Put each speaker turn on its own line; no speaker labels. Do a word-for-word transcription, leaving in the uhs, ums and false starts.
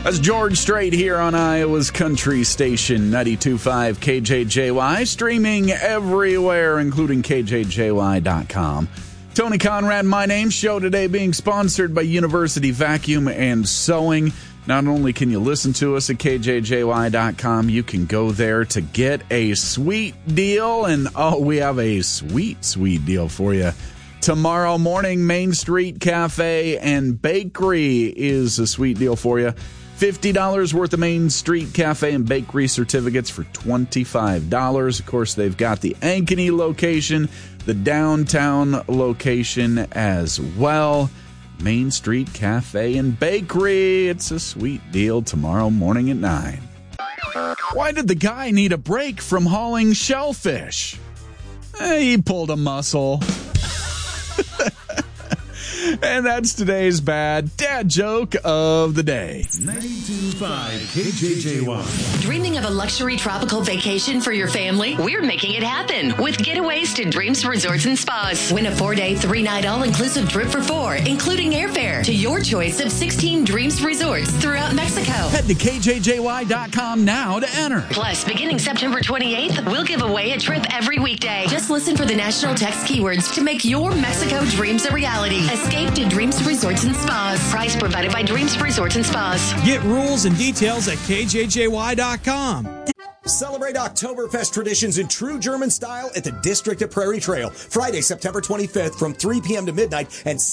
That's George Strait here on Iowa's Country Station, ninety-two point five K J J Y, streaming everywhere, including K J J Y dot com. Tony Conrad, my name. Show today being sponsored by University Vacuum and Sewing. Not only can you listen to us at K J J Y dot com, you can go there to get a sweet deal. And, oh, we have a sweet, sweet deal for you. Tomorrow morning, Main Street Cafe and Bakery is a sweet deal for you. fifty dollars worth of Main Street Cafe and Bakery certificates for twenty-five dollars. Of course, they've got the Ankeny location, the downtown location as well. Main Street Cafe and Bakery. It's a sweet deal tomorrow morning at nine. Why did the guy need a break from hauling shellfish? Eh, he pulled a muscle. And that's today's bad dad joke of the day.
ninety-two point five K J J Y.
Dreaming of a luxury tropical vacation for your family? We're making it happen with Getaways to Dreams Resorts and Spas. Win a four-day, three-night all-inclusive trip for four, including airfare, to your choice of sixteen Dreams Resorts throughout Mexico.
Head to K J J Y dot com now to enter.
Plus, beginning September twenty-eighth, we'll give away a trip every weekday. Just listen for the national text keywords to make your Mexico dreams a reality. Escape to Dreams Resorts and Spas. Price provided by Dreams Resorts and Spas.
Get rules and details at K J J Y dot com.
Celebrate Oktoberfest traditions in true German style at the District at Prairie Trail. Friday, September twenty-fifth from three p.m. to midnight and